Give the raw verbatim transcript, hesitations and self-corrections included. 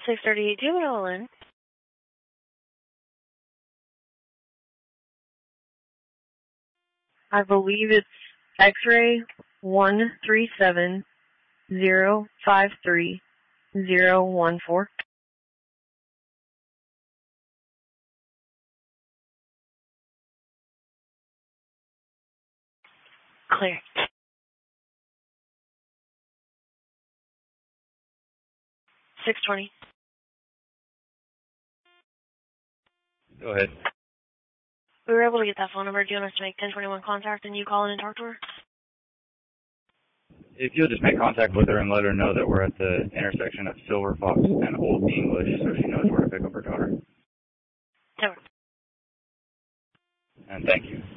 six thirty-eight, do it all in. I believe it's X-ray one three seven zero five three zero one four. Clear. six twenty. Go ahead. We were able to get that phone number. Do you want us to make ten twenty-one contact and you call in and talk to her? If you'll just make contact with her and let her know that we're at the intersection of Silver Fox and Old English so she knows where to pick up her daughter. Never. And thank you.